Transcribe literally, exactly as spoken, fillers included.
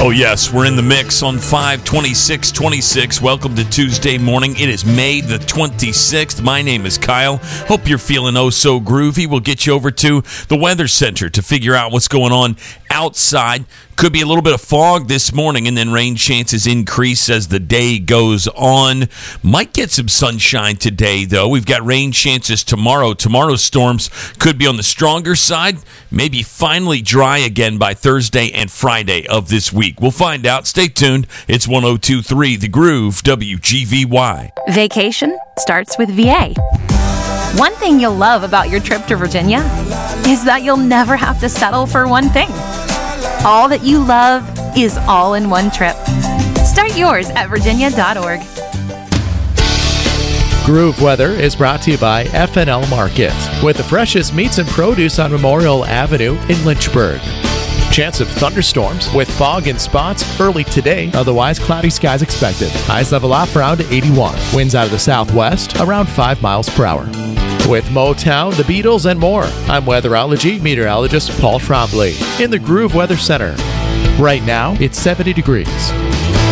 Oh, yes, we're in the mix on five twenty-six twenty-six. Welcome to Tuesday morning. It is May the twenty-sixth. My name is Kyle. Hope you're feeling oh so groovy. We'll get you over to the Weather Center to figure out what's going on outside. Could be a little bit of fog this morning, and then rain chances increase as the day goes on. Might get some sunshine today, though. We've got rain chances tomorrow. Tomorrow's storms could be on the stronger side, maybe finally dry again by Thursday and Friday of this week. We'll find out. Stay tuned. It's one oh two point three The Groove, W G V Y. Vacation starts with V A. One thing you'll love about your trip to Virginia is that you'll never have to settle for one thing. All that you love is all in one trip. Start yours at virginia dot org. Groove Weather is brought to you by F and L Market, with the freshest meats and produce on Memorial Avenue in Lynchburg. Chance of thunderstorms with fog in spots early today, otherwise cloudy skies expected. Highs level off around eighty-one. Winds out of the southwest around five miles per hour. With Motown, the Beatles, and more, I'm weatherology meteorologist Paul Trombley in the Groove Weather Center. Right now, it's seventy degrees.